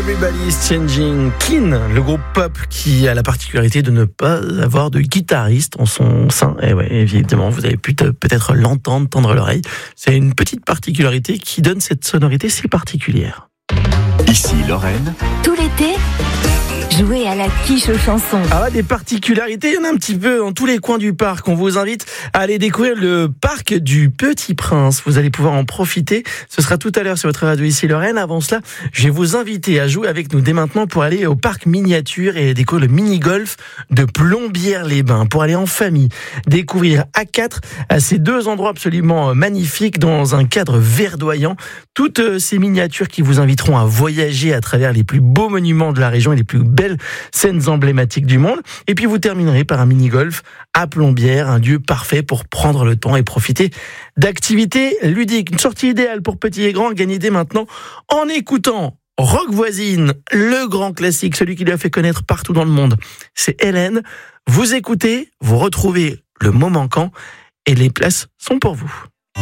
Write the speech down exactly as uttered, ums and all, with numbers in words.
Everybody's Changing. Keane, le groupe pop qui a la particularité de ne pas avoir de guitariste en son sein. Et ouais, évidemment, vous avez pu peut-être l'entendre, tendre l'oreille. C'est une petite particularité qui donne cette sonorité si particulière. Ici Lorraine. Tout l'été, jouez à la quiche aux chansons. Ah ouais, des particularités, il y en a un petit peu dans tous les coins du parc. On vous invite à aller découvrir le parc du Petit Prince. Vous allez pouvoir en profiter. Ce sera tout à l'heure sur votre radio Ici Lorraine. Avant cela, je vais vous inviter à jouer avec nous dès maintenant pour aller au parc miniature et découvrir le mini-golf de Plombières-les-Bains. Pour aller en famille, découvrir à quatre ces deux endroits absolument magnifiques dans un cadre verdoyant. Toutes ces miniatures qui vous inviteront à voyager à travers les plus beaux monuments de la région et les plus belles scènes emblématiques du monde. Et puis vous terminerez par un mini-golf à Plombières, un lieu parfait pour prendre le temps et profiter d'activités ludiques. Une sortie idéale pour petits et grands, gagnez dès maintenant en écoutant Rock Voisine, le grand classique, celui qui lui a fait connaître partout dans le monde. C'est Hélène. Vous écoutez, vous retrouvez le mot manquant et les places sont pour vous.